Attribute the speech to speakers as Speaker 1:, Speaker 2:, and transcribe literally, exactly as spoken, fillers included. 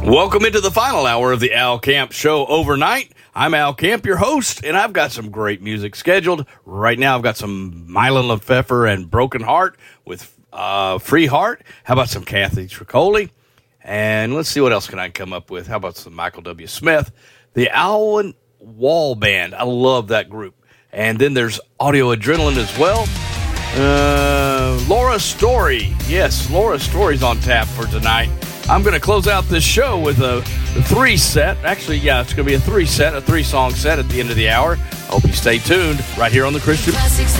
Speaker 1: Welcome into the final hour of the Al Camp Show overnight. I'm Al Camp, your host, and I've got some great music scheduled. Right now, I've got some Mylon Lefevre and Broken Heart with uh, Free Heart. How about some Kathy Tricoli? And let's see what else can I come up with. How about some Michael W. Smith? The Alwyn Wall Band. I love that group. And then there's Audio Adrenaline as well. Uh, Laura Story. Yes, Laura Story's on tap for tonight. I'm going to close out this show with a, a three set. Actually, yeah, it's going to be a three set, a three song set at the end of the hour. I hope you stay tuned right here on the Christian.